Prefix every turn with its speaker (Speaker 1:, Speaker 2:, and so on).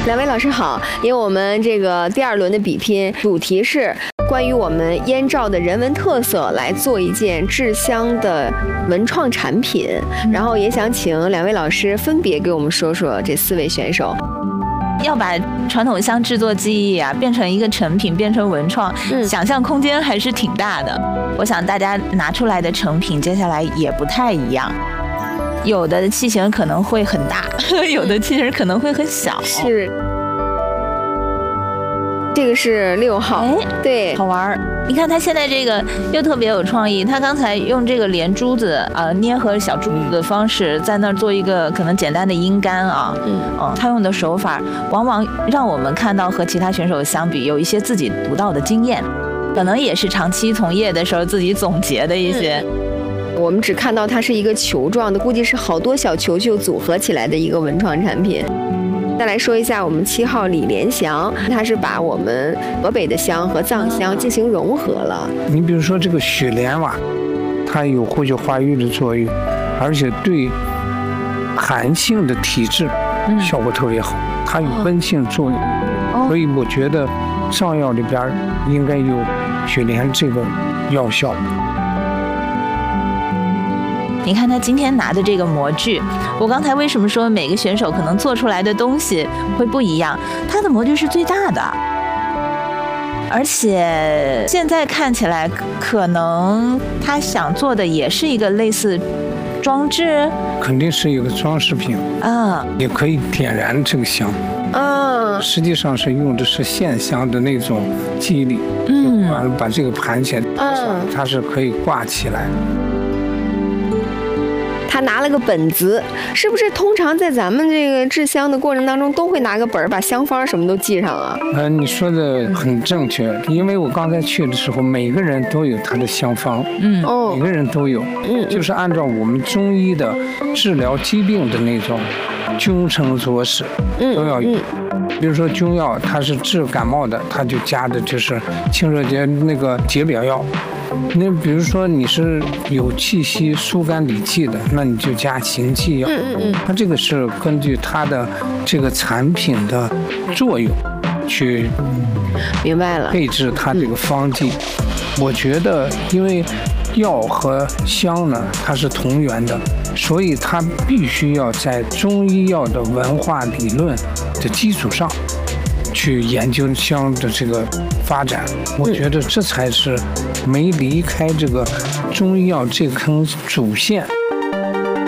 Speaker 1: 两位老师好，因为我们这个第2轮的比拼主题是关于我们燕赵的人文特色，来做一件制香的文创产品。然后也想请2位老师分别给我们说说这4位选手。
Speaker 2: 要把传统香制作技艺啊变成一个成品，变成文创，想象空间还是挺大的。我想大家拿出来的成品接下来也不太一样。有的器型可能会很大，有的器型可能会很小。
Speaker 1: 是，这个是6号，对，
Speaker 2: 好玩。你看他现在这个又特别有创意，他刚才用这个连珠子捏合小珠子的方式，在那儿做一个可能简单的阴干啊，他用的手法往往让我们看到和其他选手相比有一些自己独到的经验，可能也是长期从业的时候自己总结的一些。
Speaker 1: 我们只看到它是一个球状的，估计是好多小球球组合起来的一个文创产品。再来说一下我们7号李连祥，他是把我们河北的香和藏香进行融合了。
Speaker 3: 你比如说这个雪莲瓦，它有活血化瘀的作用，而且对寒性的体质效果特别好，它有温性作用，所以我觉得藏药里边应该有雪莲这个药效。
Speaker 2: 你看他今天拿的这个模具，我刚才为什么说每个选手可能做出来的东西会不一样？他的模具是最大的，而且现在看起来可能他想做的也是一个类似装置，
Speaker 3: 肯定是一个装饰品啊，也可以点燃这个香。实际上是用的是线香的那种机理，完了把这个盘起来，它是可以挂起来。
Speaker 1: 他拿了个本子，是不是通常在咱们这个制香的过程当中都会拿个本儿，把香方什么都记上啊？
Speaker 3: 你说的很正确，因为我刚才去的时候，每个人都有他的香方，每个人都有，就是按照我们中医的治疗疾病的那种君臣佐使都要有。比如说中药，它是治感冒的，它就加的就是清热那个解表药。那比如说你是有气息疏肝理气的，那你就加行气药。它这个是根据它的这个产品的作用去
Speaker 1: 明白了
Speaker 3: 配置它这个方剂。我觉得因为药和香呢它是同源的，所以它必须要在中医药的文化理论的基础上去研究香的这个发展。我觉得这才是没离开这个中医药这根主线